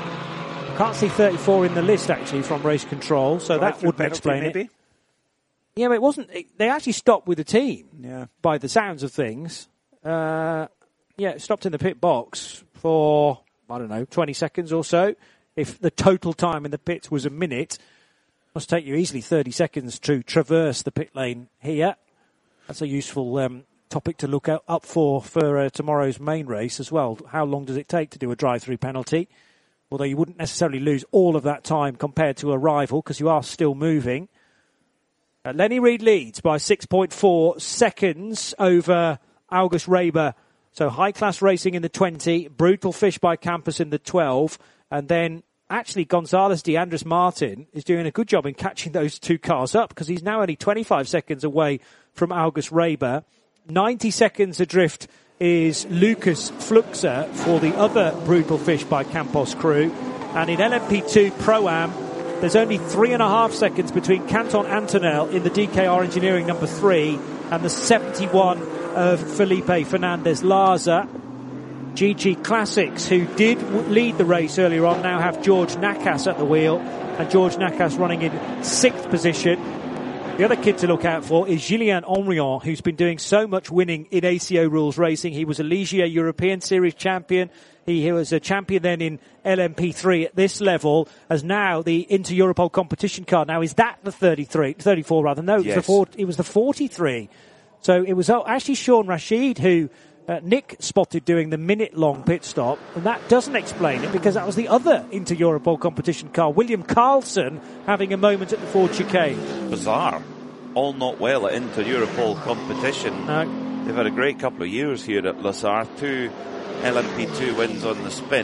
I can't see thirty-four in the list, actually, from race control, so that wouldn't explain maybe? it. Yeah, but it wasn't. It, they actually stopped with the team, yeah. by the sounds of things. Uh, yeah, it stopped in the pit box for, I don't know, twenty seconds or so. If the total time in the pits was a minute, must take you easily thirty seconds to traverse the pit lane here. That's a useful um, topic to look out, up for for uh, tomorrow's main race as well. How long does it take to do a drive-through penalty? Although you wouldn't necessarily lose all of that time compared to a rival, because you are still moving. Uh, Lenny Reed leads by six point four seconds over August Reber. So high-class racing in the twenty, Brutal Fish by Campus in the twelve, and then actually, Gonzalez de Andres Martin is doing a good job in catching those two cars up, because he's now only twenty-five seconds away from August Reber. ninety seconds adrift is Lucas Fluxer for the other Brutal Fish by Campos crew. And in L M P two Pro-Am, there's only three and a half seconds between Canton Antonel in the D K R Engineering number three and the seventy-one of Felipe Fernandez Larza. G G Classics, who did lead the race earlier on, now have George Nakas at the wheel, and George Nakas running in sixth position. The other kid to look out for is Julien Henrion, who's been doing so much winning in A C O rules racing. He was a Ligier European Series champion. He, he was a champion then in L M P three at this level, as now the Inter-Europol competition car. Now, is that the thirty-three, thirty-four rather? No, it was, yes. the four, it was the forty-three. So it was actually Sean Rashid who Uh, Nick spotted doing the minute-long pit stop, and that doesn't explain it, because that was the other Inter-Europol competition car, William Carlson, having a moment at the Ford chicane. Bizarre. All not well at Inter-Europol competition. No. They've had a great couple of years here at Lassar. Two L M P two wins on the spin.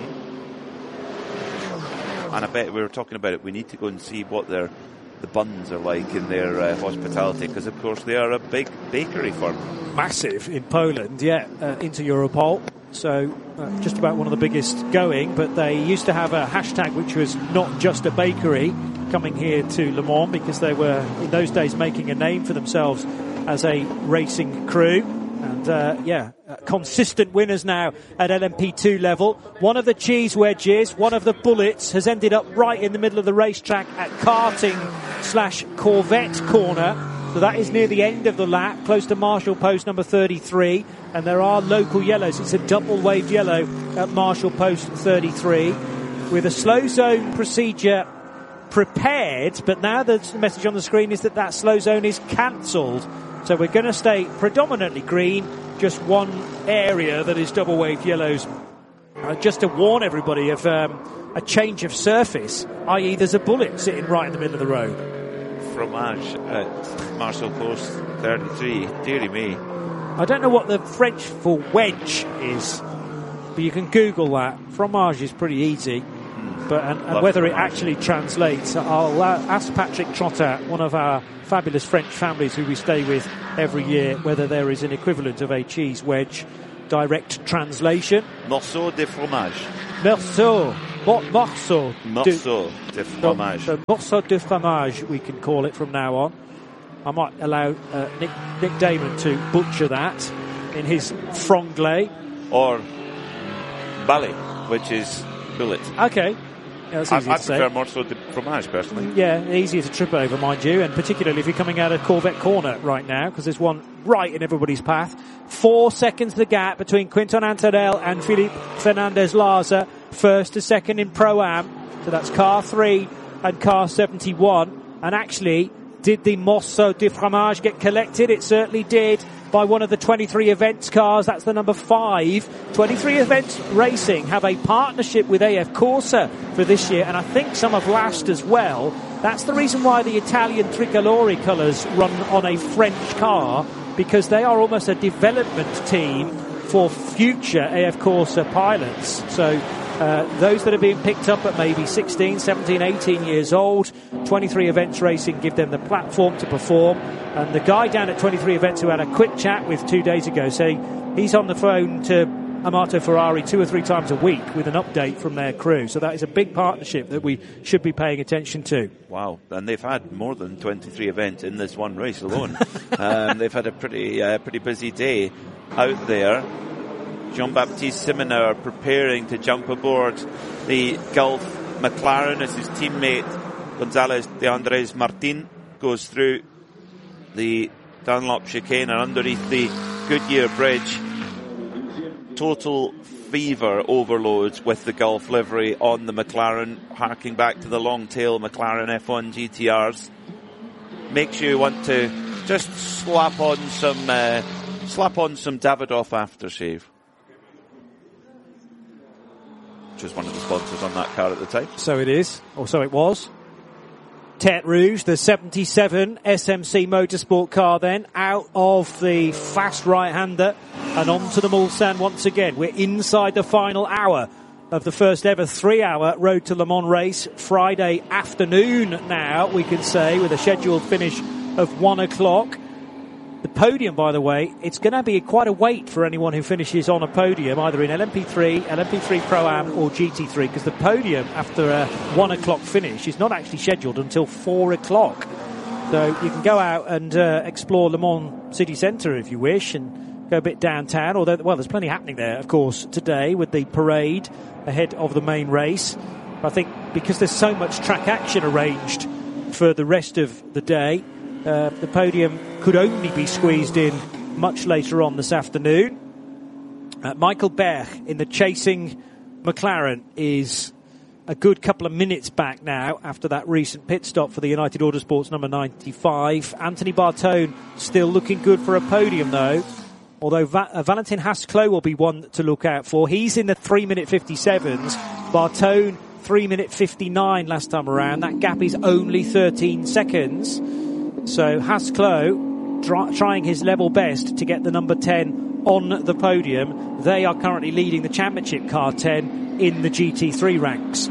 And I bet we were talking about it, we need to go and see what their the buns are like in their uh, hospitality, because of course they are a big bakery firm. Massive in Poland, yeah, uh, Inter-Europol. So uh, just about one of the biggest going, but they used to have a hashtag which was not just a bakery, coming here to Le Mans, because they were in those days making a name for themselves as a racing crew. And uh, yeah, uh, consistent winners now at L M P two level. One of the cheese wedges, one of the bullets, has ended up right in the middle of the racetrack at karting slash Corvette corner. So that is near the end of the lap, close to Marshall Post number thirty-three. And there are local yellows. It's a double waved yellow at Marshall Post thirty-three, with a slow zone procedure prepared. But now the message on the screen is that that slow zone is cancelled. So we're going to stay predominantly green, just one area that is double waved yellows. Uh, just to warn everybody of um, a change of surface, that is there's a bullet sitting right in the middle of the road. Fromage at Marshall Post thirty-three, dearie me. I don't know what the French for wedge is, but you can Google that. Fromage is pretty easy. But and, and whether it actually translates, I'll uh, ask Patrick Trottat, one of our fabulous French families who we stay with every year, whether there is an equivalent of a cheese wedge direct translation. Morceau de fromage. Morceau. Mo- morceau. Morceau de, de fromage. So, so morceau de fromage, we can call it from now on. I might allow uh, Nick, Nick Damon to butcher that in his franglais. Or ballet, which is bullet. Okay. Yeah, that's easy I, I to say. prefer morceau de fromage, personally. Yeah, easier to trip over, mind you, and particularly if you're coming out of Corvette Corner right now, because there's one right in everybody's path. Four seconds the gap between Quinton Antonell and Philippe Fernandez-Laza, first to second in Pro-Am. So that's car three and car seventy-one. And actually, did the Morceau de Fromage get collected? It certainly did, by one of the twenty-three Events cars. That's the number five. twenty-three Events Racing have a partnership with A F Corsa for this year, and I think some of last as well. That's the reason why the Italian Tricolore colours run on a French car, because they are almost a development team for future A F Corsa pilots. So uh, those that are being picked up at maybe sixteen, seventeen, eighteen years old, twenty-three Events Racing give them the platform to perform. And the guy down at twenty-three Events who had a quick chat with two days ago saying he's on the phone to Amato Ferrari two or three times a week with an update from their crew. So that is a big partnership that we should be paying attention to. Wow. And they've had more than twenty-three events in this one race alone. um, they've had a pretty uh, pretty busy day out there. Jean-Baptiste Simoneur preparing to jump aboard the Gulf McLaren as his teammate Gonzalez de Andres Martin goes through the Dunlop chicane and underneath the Goodyear Bridge. Total fever overloads with the Gulf livery on the McLaren, harking back to the long tail McLaren F one G T Rs. Makes you want to just slap on some uh, slap on some Davidoff aftershave, which was one of the sponsors on that car at the time. So it is, or so it was. Tete Rouge, the seventy-seven S M C Motorsport car then, out of the fast right-hander and onto the Mulsanne once again. We're inside the final hour of the first ever three-hour Road to Le Mans race. Friday afternoon now, we can say, with a scheduled finish of one o'clock. The podium, by the way, it's going to be quite a wait for anyone who finishes on a podium, either in L M P three, L M P three Pro-Am or G T three, because the podium after a one o'clock finish is not actually scheduled until four o'clock. So you can go out and uh, explore Le Mans city centre if you wish and go a bit downtown, although, well, there's plenty happening there, of course, today with the parade ahead of the main race. I think because there's so much track action arranged for the rest of the day, Uh, the podium could only be squeezed in much later on this afternoon. Uh, Michael Berg in the chasing McLaren is a good couple of minutes back now after that recent pit stop for the United Autosports number ninety-five. Anthony Bartone still looking good for a podium though, although Va- uh, Valentin Haas-Clos will be one to look out for. He's in the three minute fifty-sevens. Bartone three minute fifty-nine last time around. That gap is only thirteen seconds. So Haas-Clos try, trying his level best to get the number ten on the podium. They are currently leading the championship car ten in the G T three ranks.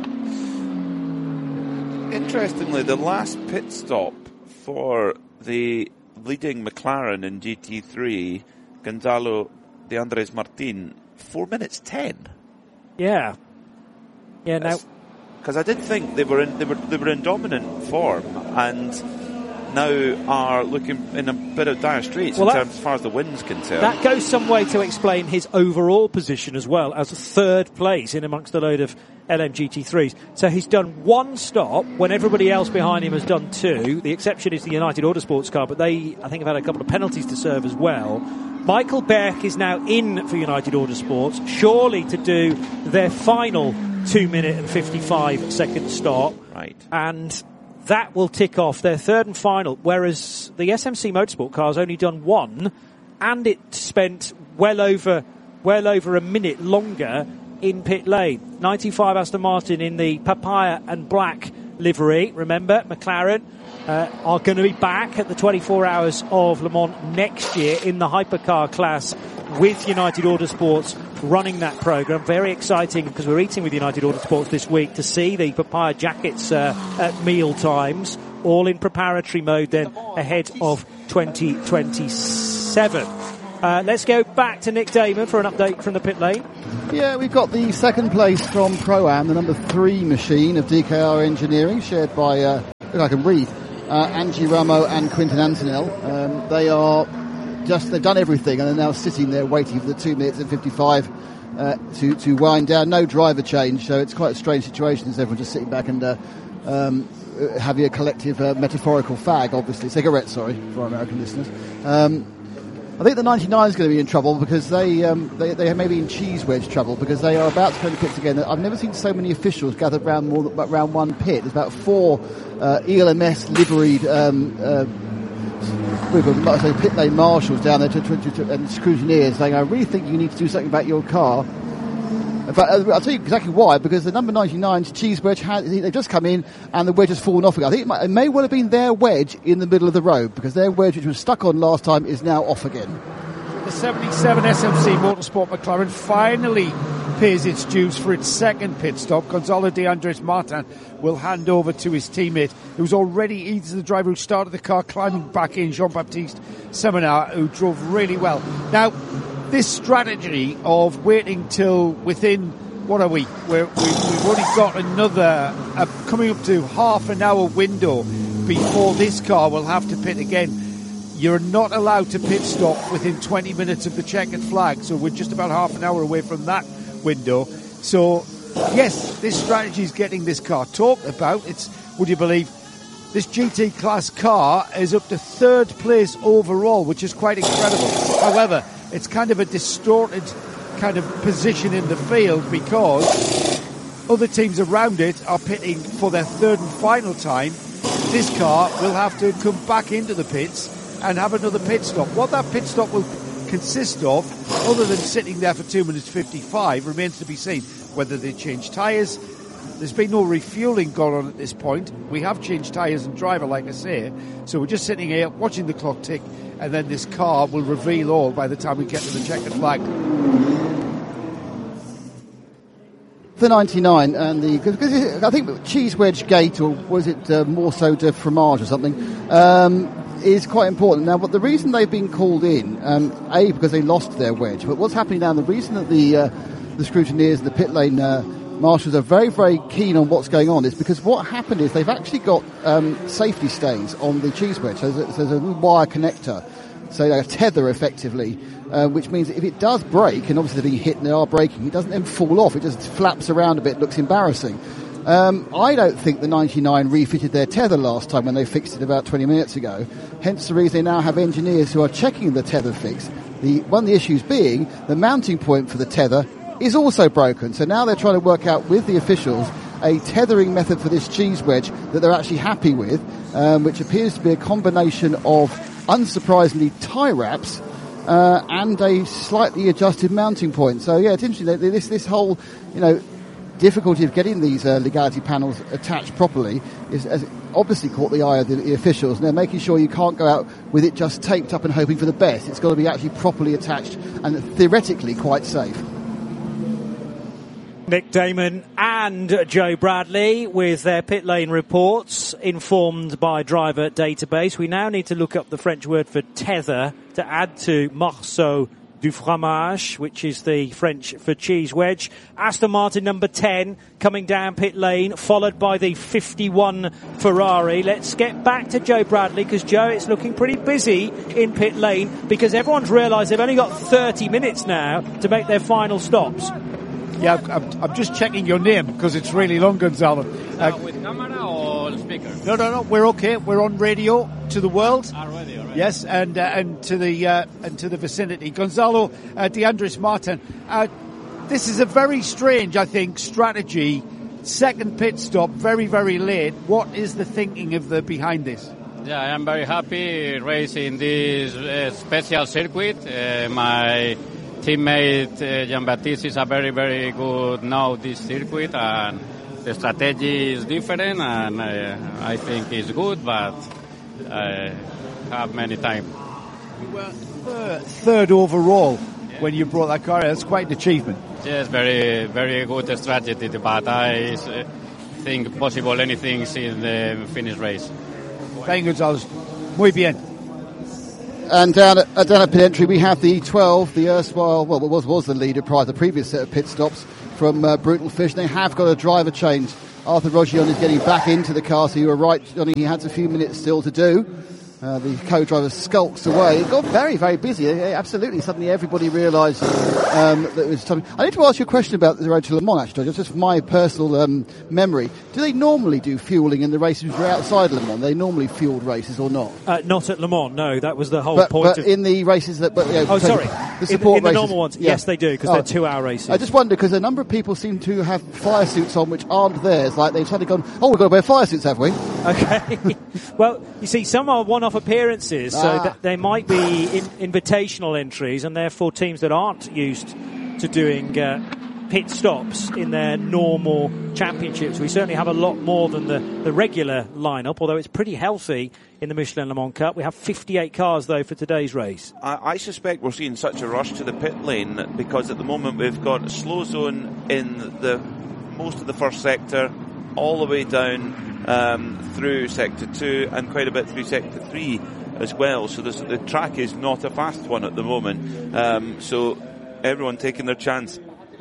Interestingly, the last pit stop for the leading McLaren in G T three, Gonzalo de Andres Martin, four minutes ten. Yeah, yeah. Now, because I did think they were in they were they were in dominant form and now are looking in a bit of dire straits well, in that, terms as far as the wind's concerned. That goes some way to explain his overall position as well, as a third place in amongst a load of L M G T threes. So he's done one stop when everybody else behind him has done two. The exception is the United Autosports car, but they, I think, have had a couple of penalties to serve as well. Michael Berg is now in for United Autosports, surely to do their final two minute and fifty-five second stop. Right. And that will tick off their third and final, whereas the S M C Motorsport car has only done one, and it spent well over well over a minute longer in pit lane. ninety-five Aston Martin in the papaya and black livery. Remember, McLaren uh, are going to be back at the twenty-four Hours of Le Mans next year in the hypercar class with United Autosports running that programme. Very exciting, because we're eating with United Autosports this week to see the papaya jackets uh, at meal times, all in preparatory mode then ahead of twenty twenty-seven. Uh, let's go back to Nick Damon for an update from the pit lane. Yeah, we've got the second place from Pro-Am, the number three machine of D K R Engineering, shared by, uh, if I can read, uh, Angie Ramo and Quinton Antonell. Um, they are just, they've done everything, and they're now sitting there waiting for the two minutes and fifty-five uh, to, to wind down. No driver change, so it's quite a strange situation as everyone just sitting back and uh, um, having a collective uh, metaphorical fag, obviously. Cigarette, sorry, for our American listeners. Um, I think the ninety-nine is going to be in trouble because they, um, they they may be in cheese wedge trouble because they are about to go to pits again. I've never seen so many officials gathered around more than, around one pit. There's about four uh, E L M S liveried um, uh, so pit lane marshals down there to, to, to, and scrutineers saying, I really think you need to do something about your car. But uh, I'll tell you exactly why, because the number ninety-nine's cheese wedge, had, they've just come in and the wedge has fallen off again. I think it, might, it may well have been their wedge in the middle of the road, because their wedge, which was stuck on last time, is now off again. The seventy-seven S M C Motorsport McLaren finally pays its dues for its second pit stop. Gonzalo de Andres Martin will hand over to his teammate, who's already, he's the driver who started the car, climbing back in, Jean-Baptiste Seminar, who drove really well. Now, this strategy of waiting till within, what are we? We're, we, we've only got another, uh, coming up to half an hour window before this car will have to pit again. You're not allowed to pit stop within twenty minutes of the checkered flag, so we're just about half an hour away from that window. So, yes, this strategy is getting this car talked about. It's, would you believe, this G T class car is up to third place overall, which is quite incredible. However, it's kind of a distorted kind of position in the field because other teams around it are pitting for their third and final time. This car will have to come back into the pits and have another pit stop. What that pit stop will consist of, other than sitting there for two minutes fifty-five, remains to be seen. Whether they change tyres, there's been no refuelling going on at this point. We have changed tyres and driver, like I say, so we're just sitting here watching the clock tick, and then this car will reveal all by the time we get to the checkered flag. The ninety-nine and the, because I think cheese wedge gate, or was it uh, Morceau de fromage or something, um, is quite important. Now, but the reason they've been called in, um, A, because they lost their wedge, but what's happening now, the reason that the uh, the scrutineers and the pit lane uh, marshals are very, very keen on what's going on is because what happened is they've actually got um, safety stays on the cheese wedge. So there's a, there's a wire connector, so a tether effectively, uh, which means that if it does break, and obviously they're being hit and they are breaking, it doesn't then fall off. It just flaps around a bit, looks embarrassing. Um, I don't think the ninety-nine refitted their tether last time when they fixed it about twenty minutes ago. Hence the reason they now have engineers who are checking the tether fix. The, one of the issues being the mounting point for the tether is also broken. So now they're trying to work out with the officials a tethering method for this cheese wedge that they're actually happy with, um, which appears to be a combination of, unsurprisingly, tie wraps uh, and a slightly adjusted mounting point. So yeah, it's interesting. This this whole, you know, difficulty of getting these uh, legality panels attached properly is has obviously caught the eye of the, the officials, and they're making sure you can't go out with it just taped up and hoping for the best. It's got to be actually properly attached and theoretically quite safe. Nick Damon and Joe Bradley with their pit lane reports informed by driver database. We now need to look up the French word for tether to add to morceau du fromage, which is the French for cheese wedge. Aston Martin number ten coming down pit lane, followed by the fifty-one Ferrari. Let's get back to Joe Bradley, because Joe, it's looking pretty busy in pit lane because everyone's realised they've only got thirty minutes now to make their final stops. Yeah, I'm, I'm just checking your name because it's really long, Gonzalo. Uh, uh, with camera or speaker? No, no, no. We're okay. We're on radio to the world. Already, already. Yes, and uh, and to the uh, and to the vicinity. Gonzalo uh, de Andres Martin. Uh, this is a very strange, I think, strategy. Second pit stop, very, very late. What is the thinking of the behind this? Yeah, I am very happy racing this uh, special circuit. Uh, my teammate uh, Jean-Baptiste is a very, very good know this circuit, and the strategy is different, and uh, I think it's good, but I have many time. You were third, third overall yeah. when you brought that car. That's quite an achievement. Yes, very, very good strategy, but I uh, think possible anything in the finish race. Bien, Gonzalez. Muy bien. And down at, uh, down at pit entry, we have the twelve, the erstwhile, well, was was the leader prior to the previous set of pit stops from uh, Brutal Fish. They have got a driver change. Arthur Rogion is getting back into the car, so you were right, Johnny, he has a few minutes still to do. Uh, the co-driver skulks away. It got very, very busy. Absolutely. Suddenly everybody realised um, that it was time. I need to ask you a question about the road to Le Mans, actually, just from my personal um, memory. Do they normally do fuelling in the races which are outside Le Mans? Are they normally fueled races or not? Uh, not at Le Mans, no. That was the whole but, point. But of in the races that... But, you know, oh, sorry. The support in, in the races, normal ones, yeah. yes, they do, because oh, they're two-hour races. I just wonder, because a number of people seem to have fire suits on which aren't theirs. Like, they've suddenly gone, oh, we've got to wear fire suits, have we? Okay. Well, you see, some are one-off appearances, so ah. that they might be in, invitational entries, and therefore teams that aren't used to doing uh, pit stops in their normal championships. We certainly have a lot more than the, the regular lineup, although it's pretty healthy in the Michelin Le Mans Cup. We have fifty-eight cars, though, for today's race. I, I suspect we're seeing such a rush to the pit lane because at the moment we've got a slow zone in the most of the first sector, all the way down um, through sector two and quite a bit through sector three as well. So this, the track is not a fast one at the moment. Um, so everyone taking their chance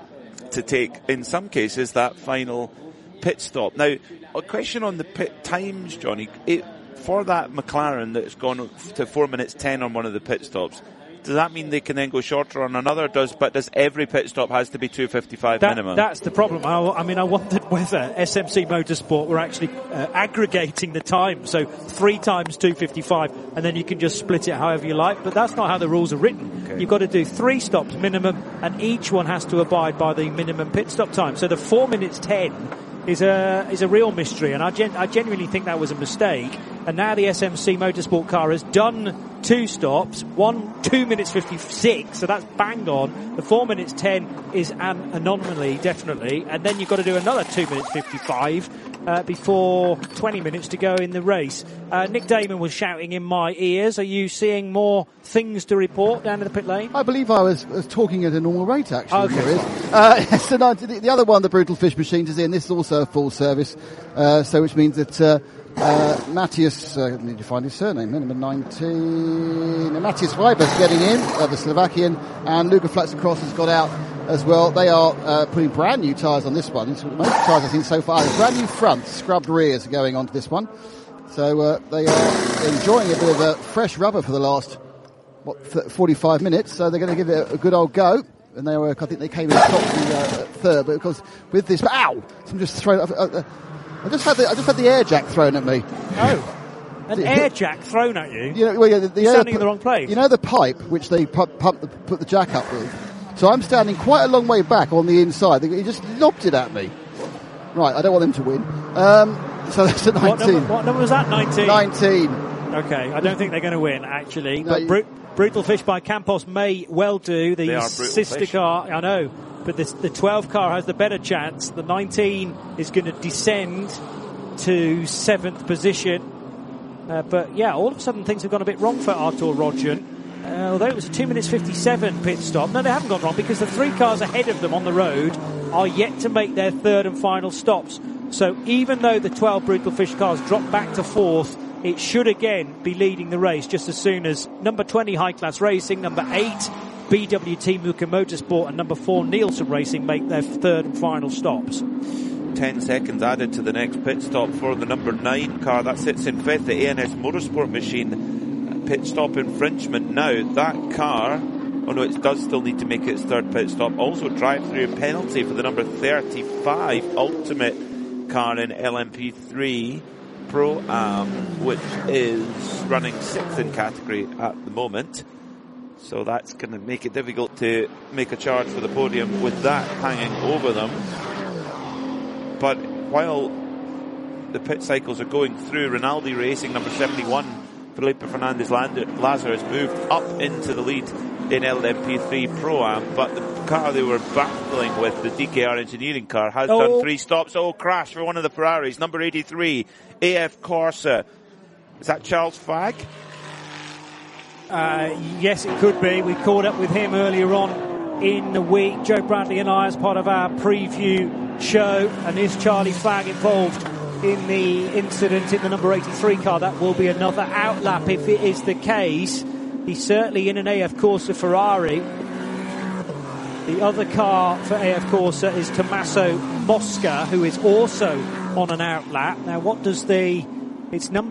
to take, in some cases, that final pit stop. Now, a question on the pit times, Johnny. It, for that McLaren that's gone to four minutes ten on one of the pit stops, does that mean they can then go shorter on another? Does but does every pit stop has to be two fifty-five that, minimum? That's the problem. I, I mean, I wondered whether S M C Motorsport were actually uh, aggregating the time, so three times two fifty-five, and then you can just split it however you like. But that's not how the rules are written. Okay. You've got to do three stops minimum, and each one has to abide by the minimum pit stop time. So the four minutes ten is a is a real mystery, and I, gen- I genuinely think that was a mistake. And now the S M C Motorsport car has done two stops, one two minutes fifty-six, so that's bang on. The four minutes ten is an anomaly, definitely, and then you've got to do another two minutes fifty-five uh, before twenty minutes to go in the race. Uh, Nick Damon was shouting in my ears. Are you seeing more things to report down in the pit lane? I believe I was, was talking at a normal rate, actually. Okay. Uh, so no, the, the other one, the Brutal Fish Machines, is in. This is also a full service, uh, so which means that uh, Uh, Matthias, uh, I need to find his surname, number nineteen. Matthias Weiber's getting in, uh, the Slovakian, and Luca Flatzencross has got out as well. They are uh, putting brand new tyres on this one. It's most tyres I've seen so far. Brand new fronts, scrubbed rears are going onto this one. So uh, they are enjoying a bit of a fresh rubber for the last what, forty-five minutes. So they're going to give it a, a good old go. And they were, I think they came in top the uh, third, but because with this, ow! Some just thrown. Uh, uh, I just had the I just had the air jack thrown at me. Oh, an the, air jack thrown at you? You know, well, yeah, the, the You're air, standing in the wrong place. You know the pipe which they pump, pump the, put the jack up with. So I'm standing quite a long way back on the inside. He just lobbed it at me. Right, I don't want them to win. Um, so that's a nineteen. What number, what number was that? Nineteen. Nineteen. Okay, I don't think they're going to win actually. No, but you, Bru- Brutal Fish by Campos may well do. The sister fish. car, I know, but this, the twelve car has the better chance. The nineteen is going to descend to seventh position. Uh, but yeah, all of a sudden things have gone a bit wrong for Artur Rogion. Uh, although it was a two minutes fifty-seven pit stop. No, they haven't gone wrong because the three cars ahead of them on the road are yet to make their third and final stops. So even though the twelve Brutal Fish cars drop back to fourth, it should again be leading the race just as soon as number twenty High Class Racing, number eight B W T Muka Motorsport and number four Nielsen Racing make their third and final stops. Ten seconds added to the next pit stop for the number nine car. That sits in fifth, the A N S Motorsport machine. Pit stop infringement now. That car, oh no, it does still need to make its third pit stop. Also drive-through penalty for the number thirty-five Ultimate car in L M P three Pro-Am, which is running sixth in category at the moment. So that's going to make it difficult to make a charge for the podium with that hanging over them. But while the pit cycles are going through, Rinaldi Racing, number seventy-one, Felipe Fernandez Lazer has moved up into the lead in L M P three Pro-Am, but the car they were battling with, the D K R engineering car, has oh. done three stops. Oh, crash for one of the Ferraris, number eighty-three, A F Corsa. Is that Charles Fagg? Uh, yes, it could be. We caught up with him earlier on in the week, Joe Bradley and I, as part of our preview show. And is Charlie Fagg involved in the incident in the number eighty-three car? That will be another outlap if it is the case. He's certainly in an A F Corsa Ferrari. The other car for A F Corsa is Tommaso Mosca, who is also on an outlap. Now, what does the... It's number